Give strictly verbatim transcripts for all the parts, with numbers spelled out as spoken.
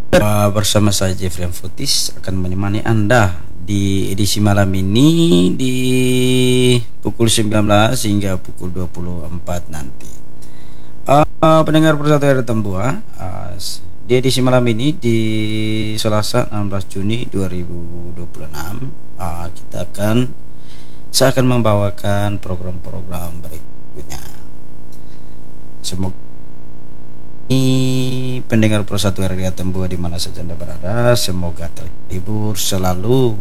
Uh, bersama saya Jeffrey Futis akan menemani Anda di edisi malam ini di pukul sembilan belas hingga pukul dua puluh empat nanti. Uh, uh, pendengar Persatuan Tembua, uh, di edisi malam ini di Selasa enam belas Juni dua ribu dua puluh enam, uh, kita akan saya akan membawakan program-program berikutnya. Semoga ini pendengar Persatuan Rakyat Tembua di mana saja Anda berada, semoga terhibur selalu.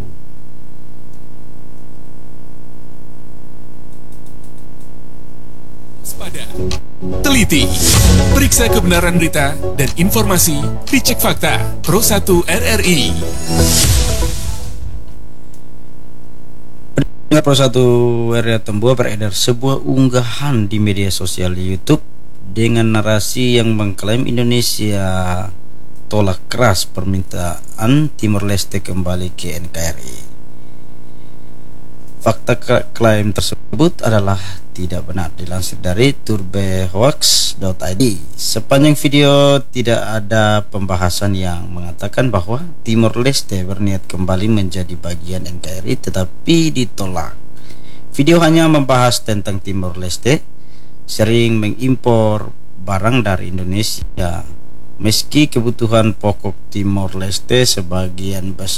Waspada, teliti, periksa kebenaran berita dan informasi, dicek fakta. Pro satu R R I. Pendengar Pro satu R R I Tembua, beredar sebuah unggahan di media sosial di YouTube dengan narasi yang mengklaim Indonesia tolak keras permintaan Timor Leste kembali ke N K R I. Fakta klaim tersebut adalah tidak benar, dilansir dari turbehoax dot i d. Sepanjang video tidak ada pembahasan yang mengatakan bahwa Timor Leste berniat kembali menjadi bagian N K R I tetapi ditolak. Video hanya membahas tentang Timor Leste sering mengimpor barang dari Indonesia, meski kebutuhan pokok Timor Leste sebagian besar